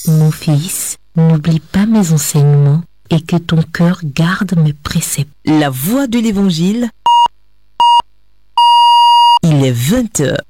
Mon fils, n'oublie pas mes enseignements et que ton cœur garde mes préceptes. La voix de l'Évangile, il est 20h.